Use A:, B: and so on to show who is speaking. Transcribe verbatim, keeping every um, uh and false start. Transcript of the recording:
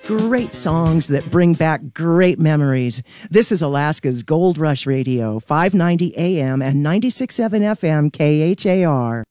A: Great songs that bring back great memories. This is Alaska's Gold Rush Radio, five ninety A M and ninety-six point seven F M K H A R.